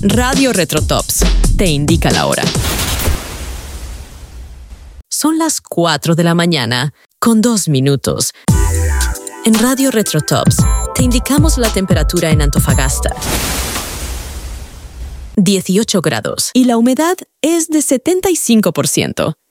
Radio Retrotops te indica la hora. Son las 4 de la mañana, con 2 minutos. En Radio Retrotops te indicamos la temperatura en Antofagasta. 18 grados y la humedad es de 75%.